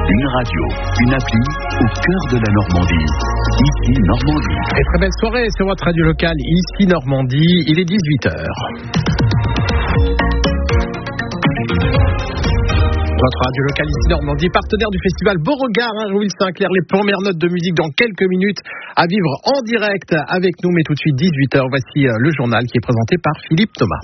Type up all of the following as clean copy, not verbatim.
Une radio, une appli au cœur de la Normandie. Ici Normandie. Et très belle soirée sur votre radio locale, ici Normandie. Il est 18h. Votre radio locale ici Normandie, partenaire du festival Beauregard, Rouille-Saint-Clair. Les premières notes de musique dans quelques minutes à vivre en direct avec nous. Mais tout de suite, 18h, voici le journal qui est présenté par Philippe Thomas.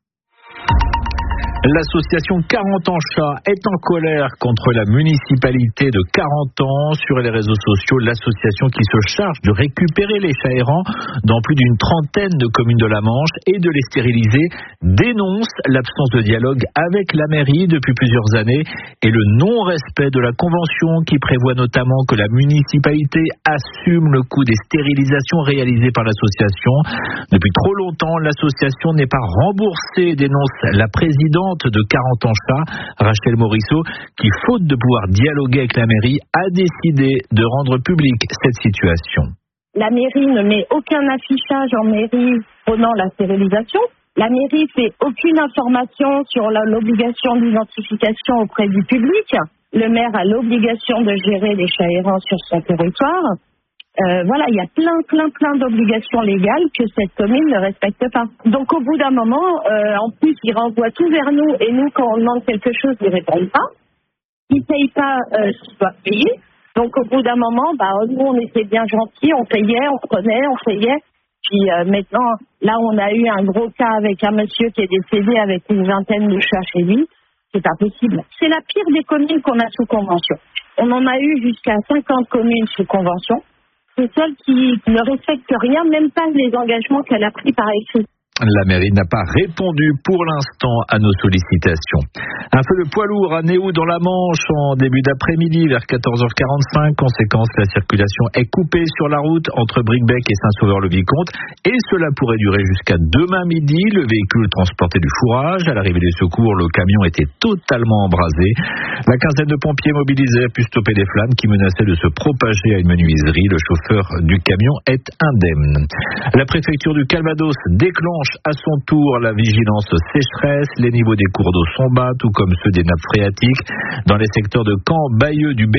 L'association 40 ans chat est en colère contre la municipalité de 40 ans. Sur les réseaux sociaux, l'association qui se charge de récupérer les chats errants dans plus d'une trentaine de communes de la Manche et de les stériliser dénonce l'absence de dialogue avec la mairie depuis plusieurs années et le non-respect de la convention qui prévoit notamment que la municipalité assume le coût des stérilisations réalisées par l'association. Depuis trop longtemps, l'association n'est pas remboursée, dénonce la présidente de 40 ans chat, Rachel Morisseau, qui, faute de pouvoir dialoguer avec la mairie, a décidé de rendre publique cette situation. La mairie ne met aucun affichage en mairie pendant la stérilisation. La mairie fait aucune information sur l'obligation d'identification auprès du public. Le maire a l'obligation de gérer les chats errants sur son territoire. Voilà, il y a plein d'obligations légales que cette commune ne respecte pas. Donc au bout d'un moment, en plus, ils renvoient tout vers nous et nous, quand on demande quelque chose, ils ne répondent pas. Ils ne payent pas ce qu'ils doivent payer. Donc au bout d'un moment, nous, on était bien gentils, on payait, on prenait, on payait. Puis maintenant, là, on a eu un gros cas avec un monsieur qui est décédé avec une vingtaine de chats chez lui. C'est pas possible. C'est la pire des communes qu'on a sous convention. On en a eu jusqu'à 50 communes sous convention. C'est celle qui ne respecte rien, même pas les engagements qu'elle a pris par écrit. La mairie n'a pas répondu pour l'instant à nos sollicitations. Un feu de poids lourd à Néou dans la Manche en début d'après-midi vers 14h45. Conséquence, la circulation est coupée sur la route entre Bricbec et Saint-Sauveur-le-Vicomte et cela pourrait durer jusqu'à demain midi. Le véhicule transportait du fourrage. À l'arrivée des secours, le camion était totalement embrasé. La quinzaine de pompiers mobilisés a pu stopper les flammes qui menaçaient de se propager à une menuiserie. Le chauffeur du camion est indemne. La préfecture du Calvados déclenche à son tour la vigilance sécheresse. Les niveaux des cours d'eau sont bas, tout comme ceux des nappes phréatiques. Dans les secteurs de Caen, Bayeux, du